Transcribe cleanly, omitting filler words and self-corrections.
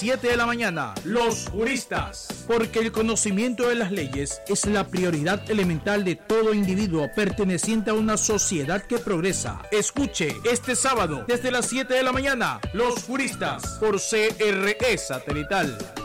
7 de la mañana, Los Juristas. Porque el conocimiento de las leyes es la prioridad elemental de todo individuo perteneciente a una sociedad que progresa. Escuche este sábado, desde las 7 de la mañana, Los Juristas, por CRE Satelital.